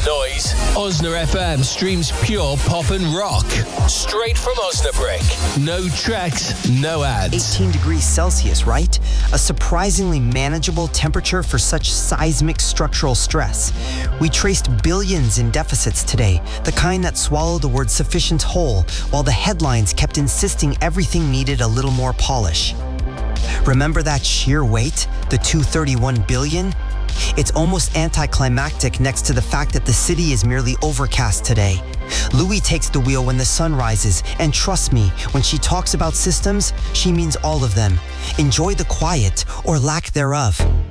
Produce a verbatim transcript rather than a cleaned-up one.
noise. Osna F M streams pure pop and rock. Straight from Osnabrück. No tracks, no ads. eighteen degrees Celsius, right? A surprisingly manageable temperature for such seismic structural stress. We traced billions in deficits today, the kind that swallowed the word sufficient whole, while the headlines kept insisting everything needed a little more polish. Remember that sheer weight, the two hundred thirty-one billion? It's almost anticlimactic next to the fact that the city is merely overcast today. Louis takes the wheel when the sun rises, and trust me, when she talks about systems, she means all of them. Enjoy the quiet, or lack thereof.